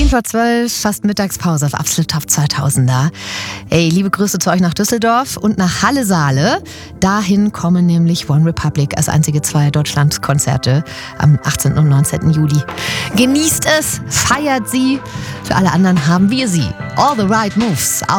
10:10, fast Mittagspause auf Absolut Top 2000er. Ey, liebe Grüße zu euch nach Düsseldorf und nach Halle-Saale. Dahin kommen nämlich One Republic als einzige 2 Deutschlandkonzerte am 18. und 19. Juli. Genießt es, feiert sie. Für alle anderen haben wir sie. All the right moves.